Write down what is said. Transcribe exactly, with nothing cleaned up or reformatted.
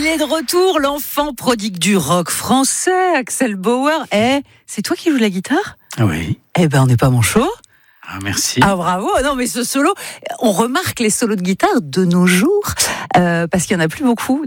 est de retour, l'enfant prodigue du rock français, Axel Bauer. Eh, c'est toi qui joues la guitare ? Oui. Eh ben, on n'est pas manchot. Ah, merci. Ah, bravo. Non, mais ce solo, on remarque les solos de guitare de nos jours, euh, parce qu'il n'y en a plus beaucoup.